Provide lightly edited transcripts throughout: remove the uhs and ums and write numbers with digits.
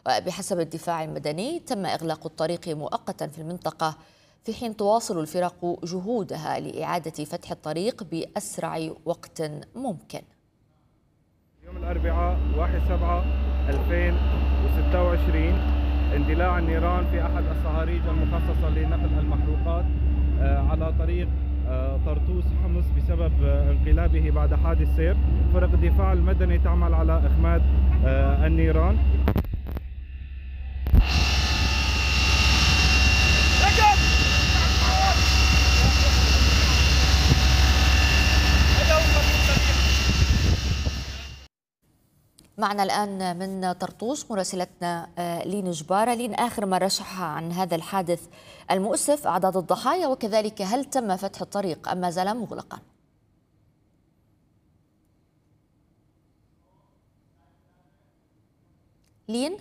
وبحسب الدفاع المدني تم إغلاق الطريق مؤقتا في المنطقة، في حين تواصل الفرق جهودها لإعادة فتح الطريق بأسرع وقت ممكن. يوم الأربعاء 1/7/2026 اندلاع النيران في أحد الصهاريج المخصصة لنقل المحروقات على طريق طرطوس حمص بسبب انقلابه بعد حادث سير. فرق الدفاع المدني تعمل على إخماد النيران. معنا الآن من طرطوس مراسلتنا لين جبارة. لين، آخر ما رشح عن هذا الحادث المؤسف أعداد الضحايا، وكذلك هل تم فتح الطريق أم ما زال مغلقا؟ لين؟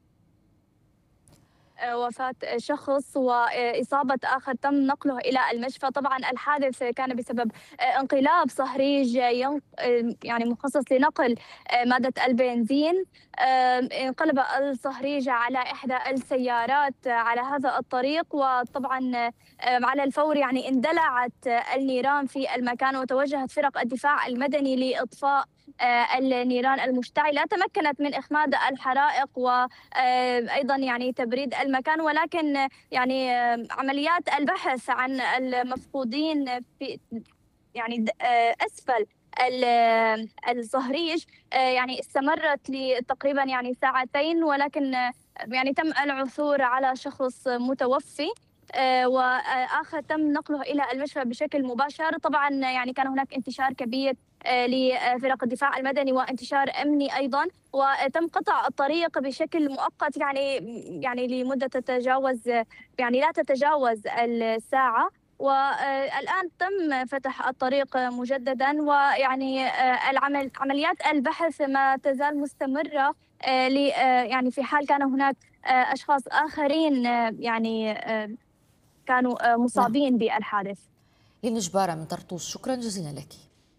وفاة شخص وإصابة آخر تم نقله إلى المشفى. طبعا الحادث كان بسبب انقلاب صهريج يعني مخصص لنقل مادة البنزين. انقلب الصهريج على إحدى السيارات على هذا الطريق، وطبعا على الفور يعني اندلعت النيران في المكان، وتوجهت فرق الدفاع المدني لإطفاء النيران المشتعلة. تمكنت من إخماد الحرائق وأيضا يعني تبريد المكان، ولكن يعني عمليات البحث عن المفقودين في يعني أسفل الصهريج يعني استمرت لتقريبا يعني ساعتين، ولكن يعني تم العثور على شخص متوفي وآخر تم نقله إلى المشفى بشكل مباشر. طبعا يعني كان هناك انتشار كبير لفرق الدفاع المدني وانتشار أمني أيضا، وتم قطع الطريق بشكل مؤقت يعني لمدة تتجاوز يعني لا تتجاوز الساعة، والآن تم فتح الطريق مجددا، ويعني عمليات البحث ما تزال مستمرة يعني في حال كان هناك أشخاص آخرين يعني كانوا مصابين بالحادث. لين جبارة من طرطوس، شكرا جزيلا لك.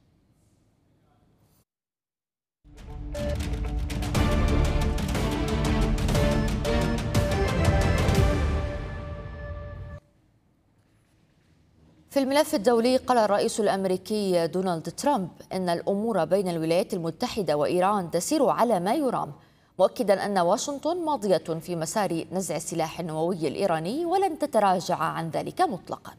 في الملف الدولي، قال الرئيس الأمريكي دونالد ترامب إن الأمور بين الولايات المتحدة وإيران تسير على ما يرام، مؤكدا أن واشنطن ماضية في مسار نزع السلاح النووي الإيراني ولن تتراجع عن ذلك مطلقا.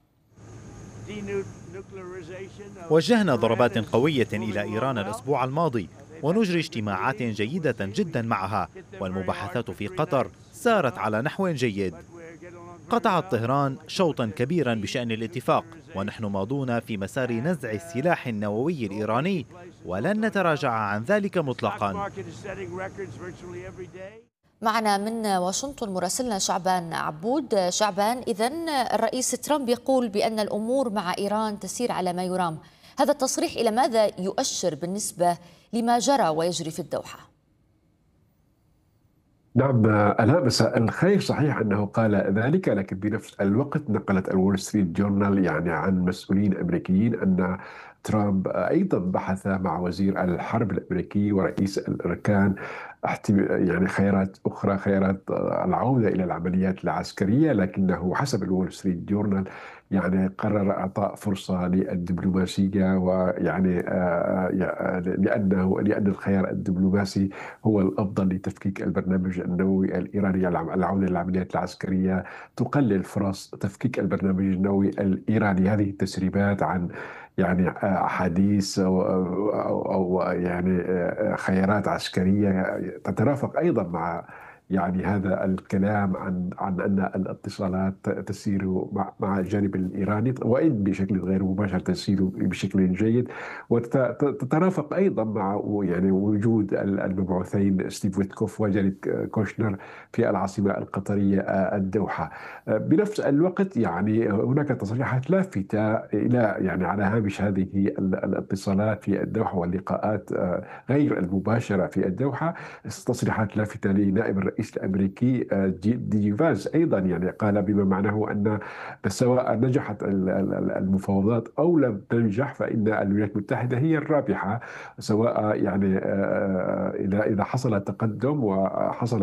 وجهنا ضربات قوية إلى إيران الأسبوع الماضي، ونجري اجتماعات جيدة جدا معها، والمباحثات في قطر سارت على نحو جيد. قطعت طهران شوطا كبيرا بشأن الاتفاق، ونحن ماضون في مسار نزع السلاح النووي الإيراني ولن نتراجع عن ذلك مطلقا. معنا من واشنطن مراسلنا شعبان عبود. شعبان، إذن الرئيس ترامب يقول بأن الأمور مع إيران تسير على ما يرام، هذا التصريح إلى ماذا يؤشر بالنسبة لما جرى ويجري في الدوحة؟ نعم ألا مساء الخير. صحيح أنه قال ذلك، لكن بنفس الوقت نقلت الول ستريت جورنال يعني عن مسؤولين أمريكيين أن ترامب أيضا بحث مع وزير الحرب الأمريكي ورئيس الأركان يعني خيارات أخرى، خيارات العودة إلى العمليات العسكرية، لكنه حسب الول ستريت جورنال يعني قرر إعطاء فرصة للدبلوماسية، ويعني لأن الخيار الدبلوماسي هو الأفضل لتفكيك البرنامج النووي الإيراني. العودة للعمليات العسكرية تقلل فرص تفكيك البرنامج النووي الإيراني. هذه التسريبات عن يعني أحاديث أو يعني خيارات عسكرية تترافق أيضا مع يعني هذا الكلام عن أن الاتصالات تسير مع الجانب الإيراني، وإن بشكل غير مباشر تسير بشكل جيد، وتترافق أيضا مع يعني وجود المبعوثين ستيف ويتكوف وجاريد كوشنر في العاصمة القطرية الدوحة. بنفس الوقت يعني هناك تصريحات لافتة إلى يعني على هامش هذه الاتصالات في الدوحة واللقاءات غير المباشرة في الدوحة، تصريحات لافتة لنائب الرئيس الأمريكي دي فانس أيضا، يعني قال بما معناه أن سواء نجحت المفاوضات أو لم تنجح فإن الولايات المتحدة هي الرابحة، سواء يعني إذا حصل تقدم وحصل